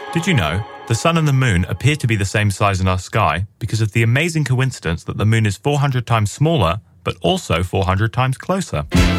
Did you know the Sun and the Moon appear to be the same size in our sky because of the amazing coincidence that the Moon is 400 times smaller, but also 400 times closer?